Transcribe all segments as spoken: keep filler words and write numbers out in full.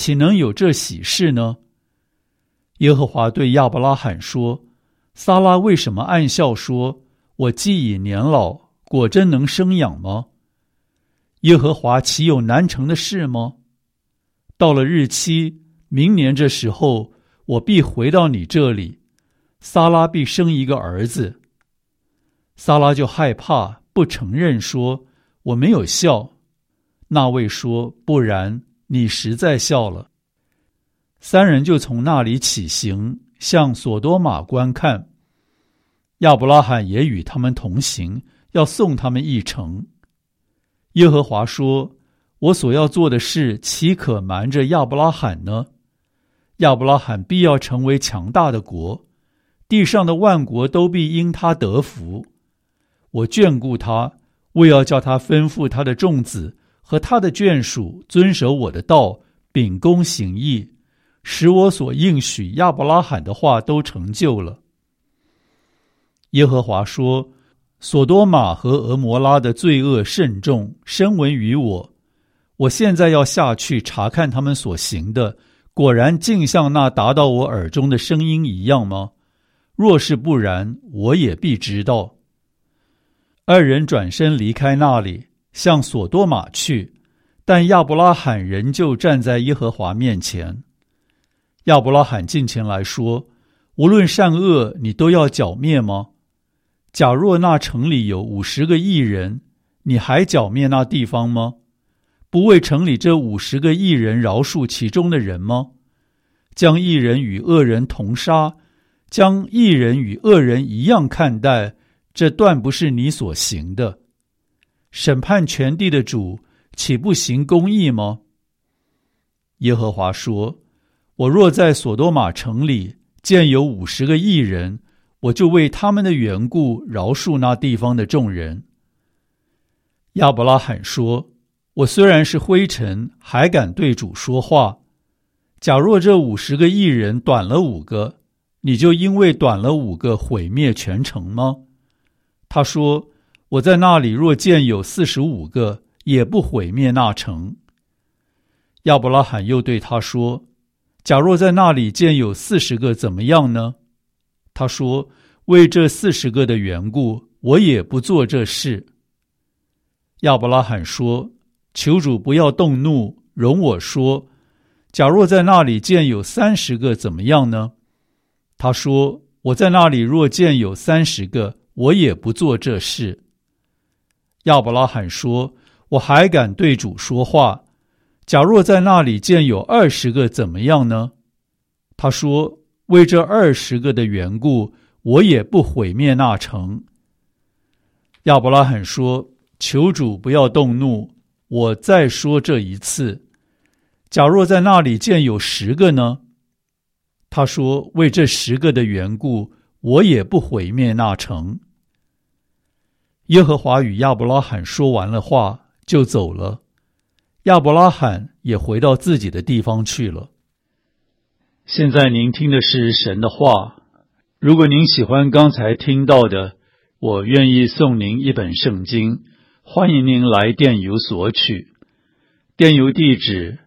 岂能有这喜事呢？耶和华对亚伯拉罕说，撒拉为什么暗笑说，我既已年老，果真能生养吗？耶和华岂有难成的事吗？到了日期，明年这时候，我必回到你这里，撒拉必生一个儿子。撒拉就害怕，不承认说，我没有笑。那位说，不然，你实在笑了。三人就从那里起行，向索多玛观看。亚伯拉罕也与他们同行，要送他们一程。耶和华说，我所要做的事，岂可瞒着亚伯拉罕呢？亚伯拉罕必要成为强大的国，地上的万国都必因他得福。我眷顾他，为要叫他吩咐他的众子和他的眷属遵守我的道，秉公行义，使我所应许亚伯拉罕的话都成就了。耶和华说，索多玛和俄摩拉的罪恶甚重，深闻于我。我现在要下去查看他们所行的，果然竟像那达到我耳中的声音一样吗？若是不然，我也必知道。二人转身离开那里，向索多玛去，但亚伯拉罕仍旧站在耶和华面前。亚伯拉罕近前来说，无论善恶，你都要剿灭吗？假若那城里有五十个义人，你还剿灭那地方吗？不为城里这五十个义人饶恕其中的人吗？将义人与恶人同杀，将义人与恶人一样看待，这断不是你所行的。审判全地的主，岂不行公义吗？耶和华说，我若在索多玛城里见有五十个义人，我就为他们的缘故饶恕那地方的众人。亚伯拉罕说，我虽然是灰尘，还敢对主说话。假若这五十个义人短了五个，你就因为短了五个毁灭全城吗？他说，我在那里若见有四十五个，也不毁灭那城。亚伯拉罕又对他说，假若在那里见有四十个，怎么样呢？他说，为这四十个的缘故，我也不做这事。亚伯拉罕说，求主不要动怒，容我说，假若在那里见有三十个，怎么样呢？他说，我在那里若见有三十个，我也不做这事。亚伯拉罕说，我还敢对主说话，假若在那里见有二十个，怎么样呢？他说，为这二十个的缘故，我也不毁灭那城。亚伯拉罕说，求主不要动怒，我再说这一次，假若在那里见有十个呢？他说，为这十个的缘故，我也不毁灭那城。耶和华与亚伯拉罕说完了话，就走了。亚伯拉罕也回到自己的地方去了。现在您听的是神的话。如果您喜欢刚才听到的，我愿意送您一本圣经，欢迎您来电邮索取。电邮地址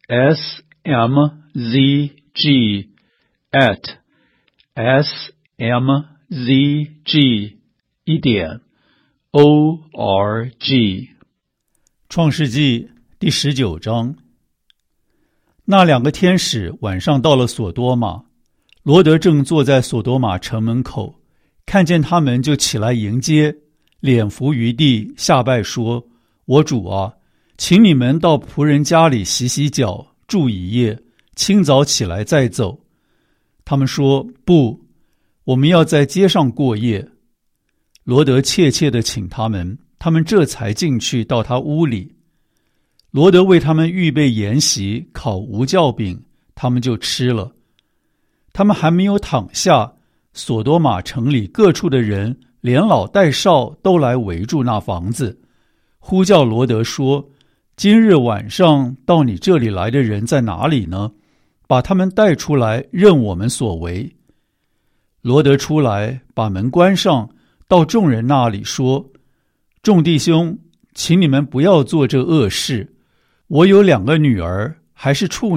s m z g at s m z g 一点 o r g。 创世纪第十九章。那两个天使晚上到了索多玛，罗德正坐在索多玛城门口，看见他们就起来迎接，脸伏于地，下拜说，我主啊，请你们到仆人家里洗洗脚，住一夜，清早起来再走。他们说，不，我们要在街上过夜。罗德切切地请他们，他们这才进去到他屋里。罗德为他们预备筵席，烤无酵饼，他们就吃了。他们还没有躺下，索多玛城里各处的人，连老带少都来围住那房子，呼叫罗德说，今日晚上到你这里来的人在哪里呢？把他们带出来，任我们所为。罗德出来，把门关上，到众人那里说，众弟兄，请你们不要做这恶事。我有两个女儿，还是处